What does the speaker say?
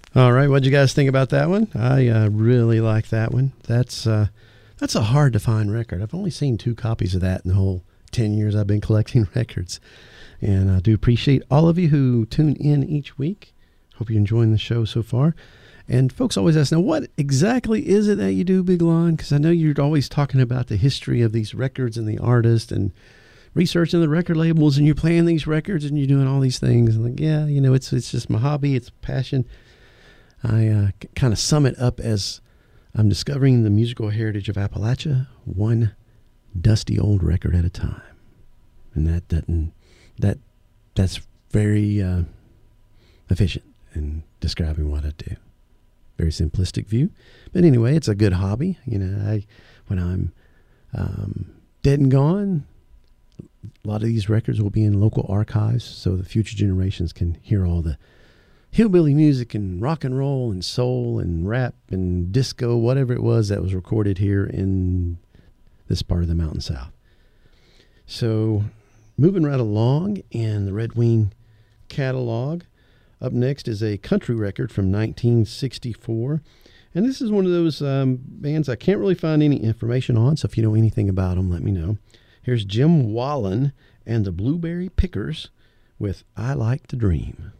All right, what'd you guys think about that one? I really like that one. That's a hard to find record. I've only seen 2 copies of that in the whole 10 years I've been collecting records. And I do appreciate all of you who tune in each week. Hope you're enjoying the show so far. And folks always ask, now, what exactly is it that you do, Big Lon? Because I know you're always talking about the history of these records and the artist and researching the record labels, and you're playing these records and you're doing all these things. And like, yeah, it's just my hobby. It's a passion. I kind of sum it up as I'm discovering the musical heritage of Appalachia, one dusty old record at a time. And that's very efficient in describing what I do. Very simplistic view. But anyway, it's a good hobby. When I'm dead and gone, a lot of these records will be in local archives so the future generations can hear all the hillbilly music and rock and roll and soul and rap and disco, whatever it was that was recorded here in this part of the Mountain South. So moving right along in the Red Wing catalog, up next is a country record from 1964. And this is one of those bands I can't really find any information on, so if you know anything about them, let me know. Here's Jim Wallen and the Blueberry Pickers with I Like to Dream.